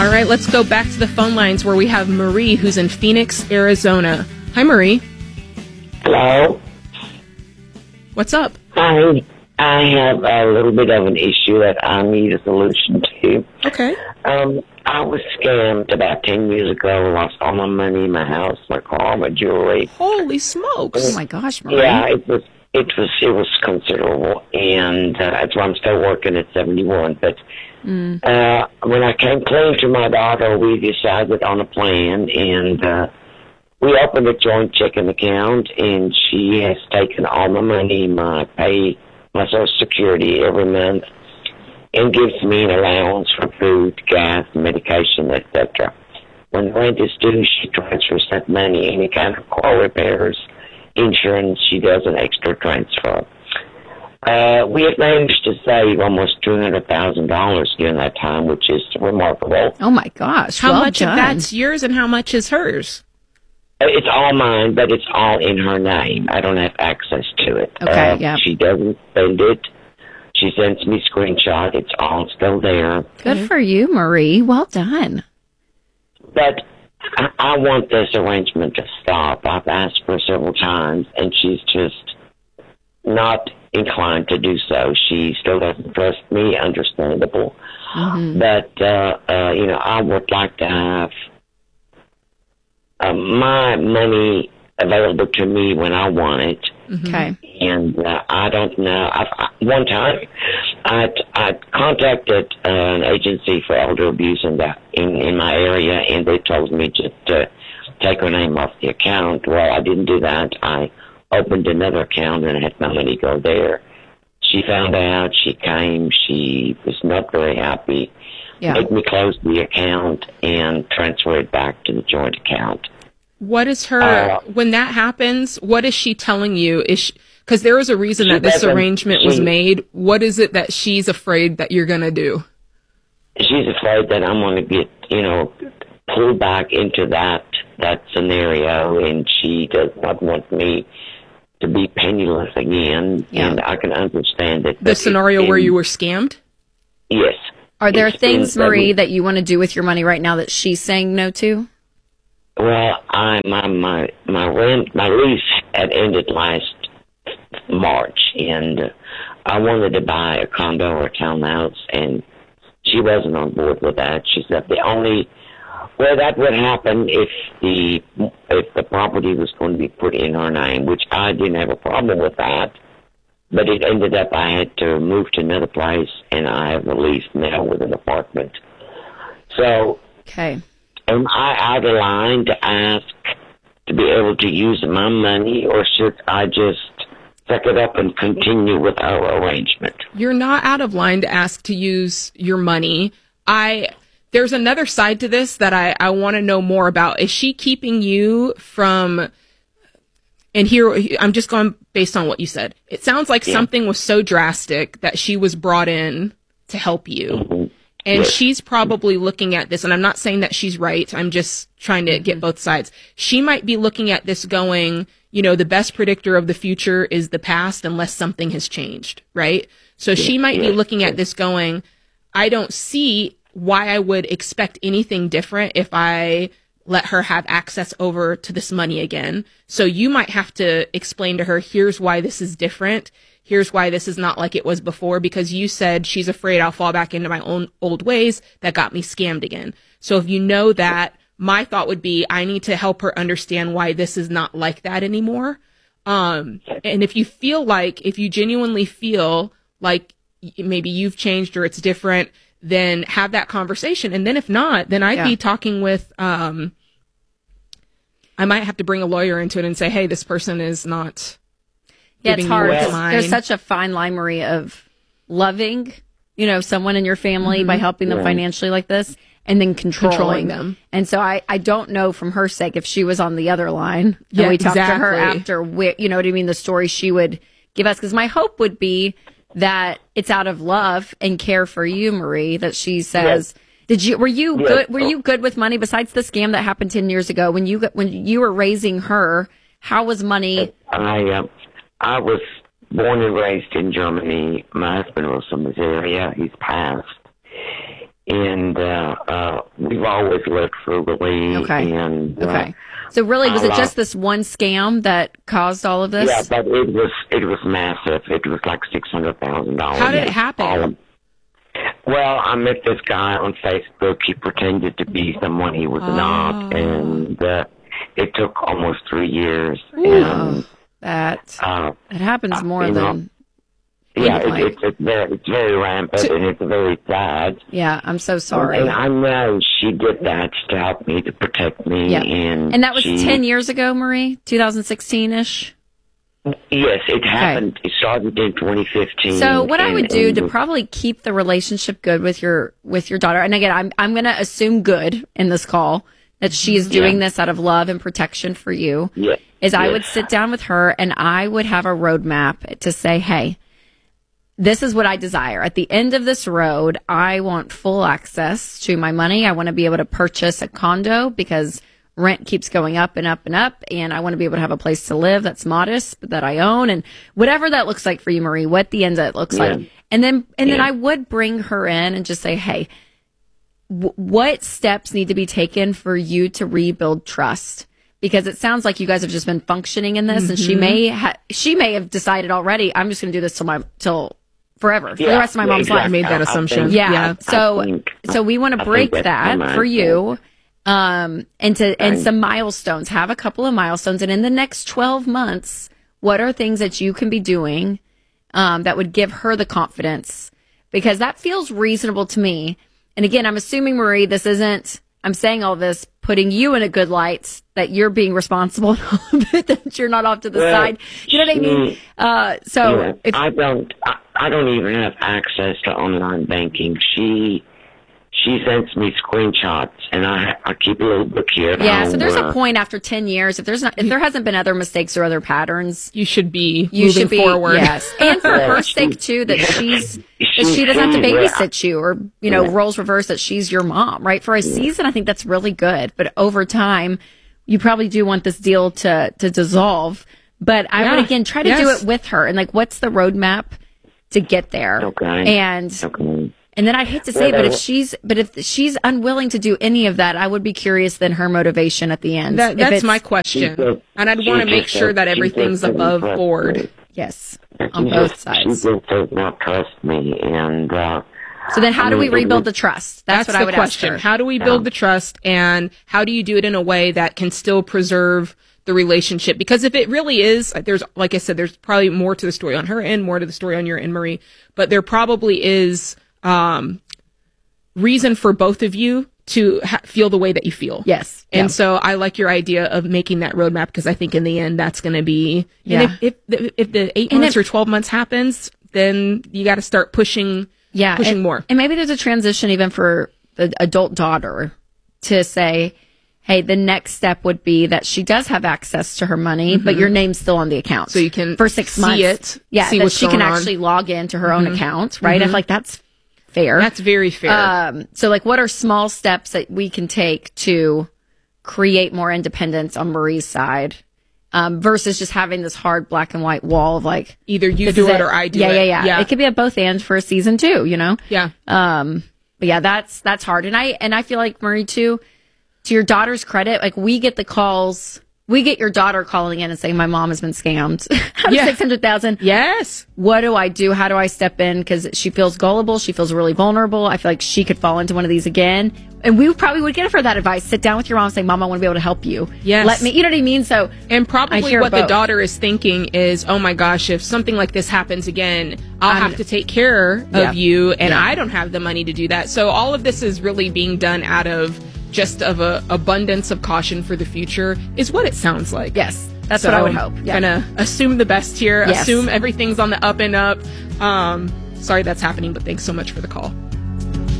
All right, let's go back to the phone lines where we have Marie, who's in Phoenix, Arizona. Hi, Marie. Hello. What's up? I have a little bit of an issue that I need a solution to. Okay. I was scammed about 10 years ago. Lost all my money, my house, my car, my jewelry. Holy smokes. Oh, my gosh, Marie. Yeah, it was considerable, and that's why I'm still working at 71. But when I came clean to my daughter, we decided on a plan, and we opened a joint checking account, and she has taken all my money, my pay, my Social Security every month, and gives me an allowance for food, gas, medication, etc. When the rent is due, she transfers that money, any kind of car repairs, insurance, she does an extra transfer. We have managed to save almost $200,000 during that time, which is remarkable. Oh, my gosh. How well much done. of that's yours and how much is hers? It's all mine, but it's all in her name. I don't have access to it. Okay, yeah. She doesn't spend it. She sends me screenshots. It's all still there. Good for you, Marie. Well done. But I want this arrangement to stop. I've asked her several times, and she's just not inclined to do so. She still doesn't trust me, understandable. Mm-hmm. But, I would like to have my money available to me when I want it. Okay. And I don't know. One time, I contacted an agency for elder abuse in my area, and they told me just to take her name off the account. Well, I didn't do that. I opened another account and had my money go there. She found out. She came. She was not very happy. Yeah. Made me close the account and transfer it back to the joint account. What is her, when that happens, what is she telling you? Because there is a reason that this arrangement was made. What is it that she's afraid that you're going to do? She's afraid that I'm going to get, pulled back into that scenario, and she does not want me to be penniless again. Yeah. And I can understand that. The scenario where you were scammed? Yes. Are there It's things, been- Marie, that you want to do with your money right now that she's saying no to? Well, my lease had ended last March, and I wanted to buy a condo or a townhouse, and she wasn't on board with that. She said that would happen if the property was going to be put in her name, which I didn't have a problem with that. But it ended up I had to move to another place, and I have a lease now with an apartment. So, Okay. am I out of line to ask to be able to use my money, or should I just suck it up and continue with our arrangement? You're not out of line to ask to use your money. There's another side to this that I want to know more about. Is she keeping you from, and here, I'm just going based on what you said. It sounds like something was so drastic that she was brought in to help you. Mm-hmm. And Yes. she's probably looking at this, and I'm not saying that she's right. I'm just trying to get both sides. She might be looking at this going, the best predictor of the future is the past unless something has changed, right? So she might be looking at this going, I don't see why I would expect anything different if I let her have access over to this money again. So you might have to explain to her, here's why this is different. Here's why this is not like it was before, because you said she's afraid I'll fall back into my own old ways that got me scammed again. So if you know that, my thought would be I need to help her understand why this is not like that anymore. And if you genuinely feel like maybe you've changed or it's different, then have that conversation. And then if not, then I'd be talking with, I might have to bring a lawyer into it and say, hey, this person is not. Yeah, it's giving hard you what's because mine. there's such a fine line, Marie, of loving, someone in your family by helping them financially like this, and then controlling them. And so I don't know from her sake if she was on the other line Yeah, and we talked to her exactly. after, what I mean, the story she would give us. Because my hope would be that it's out of love and care for you, Marie, that she says, were you good with money besides the scam that happened 10 years ago when you were raising her? How was money? I was born and raised in Germany. My husband was from this area. He's passed. and we've always lived frugally. Okay. And Okay. So really, was it just this one scam that caused all of this? yeah, but it was massive. It was like $600,000. How did it happen? Well, I met this guy on Facebook. He pretended to be someone he was not, and it took almost 3 years. And That it happens more you know, than yeah, like. it's very rampant, and it's very sad. Yeah, I'm so sorry. And I know she did that to help me, to protect me. Yeah. And that was 10 years ago, Marie? 2016-ish? Yes, it happened. It started in 2015. So what I would do to probably keep the relationship good with your daughter, and again, I'm going to assume good in this call, that she is doing this out of love and protection for you, is I would sit down with her and I would have a roadmap to say, hey, this is what I desire. At the end of this road, I want full access to my money. I want to be able to purchase a condo because rent keeps going up and up and up. And I want to be able to have a place to live that's modest, but that I own. And whatever that looks like for you, Marie, what the end of it looks like. And then I would bring her in and just say, hey, what steps need to be taken for you to rebuild trust? Because it sounds like you guys have just been functioning in this, and she may have decided already, I'm just going to do this till forever, for the rest of my mom's life. I made that assumption. So we want to break that for you, and some milestones. Have a couple of milestones, and in the next 12 months, what are things that you can be doing that would give her the confidence? Because that feels reasonable to me. And again, I'm assuming, Marie, I'm saying all this, putting you in a good light, that you're being responsible, that you're not off to the side. You know what I mean? I don't even have access to online banking. She sends me screenshots, and I keep a little book here. So there's a point after 10 years, if there hasn't been other mistakes or other patterns, you should be moving forward. Yes, and for her sake too, that she doesn't have to babysit you, or roles reverse, that she's your mom, right? For a season, I think that's really good, but over time, you probably do want this deal to dissolve. But I would again try to do it with her, and like, what's the roadmap to get there? Okay. And then I hate to say it, but if she's unwilling to do any of that, I would be curious then her motivation at the end. That's my question. And I'd want to make sure that everything's above board. Yes. On both sides. She just does not trust me. And so then how do we rebuild the trust? That's what I would ask her. How do we build the trust, and how do you do it in a way that can still preserve the relationship? Because if it really is, like I said, there's probably more to the story on her end, more to the story on your end, Marie, but there probably is reason for both of you to feel the way that you feel. Yes. And so I like your idea of making that roadmap, because I think in the end that's going to be, and if the 8 months or 12 months happens, then you got to start pushing more. And maybe there's a transition even for the adult daughter to say, hey, the next step would be that she does have access to her money, but your name's still on the account. So you can for 6 months. See it. Yeah, see that she can actually log into her own account, right? I feel like that's fair. That's very fair. So like, what are small steps that we can take to create more independence on Marie's side, versus just having this hard black and white wall of like, either you do it or I do it. Yeah. It could be a both and for a season too, Yeah. But yeah, that's hard. And I feel like, Marie, too, to your daughter's credit, like, we get the calls. We get your daughter calling in and saying, my mom has been scammed out of $600,000. Yes. What do I do? How do I step in? Because she feels gullible. She feels really vulnerable. I feel like she could fall into one of these again. And we probably would give her that advice. Sit down with your mom and say, Mom, I want to be able to help you. Yes. Let me, you know what I mean? So, and probably what the daughter is thinking is, oh my gosh, if something like this happens again, I'll have to take care of you, and I don't have the money to do that. So all of this is really being done out of just of a abundance of caution for the future, is what it sounds like. Yes, that's what I would hope. Yeah. Gonna assume the best here. Yes. Assume everything's on the up and up. Sorry that's happening, but thanks so much for the call.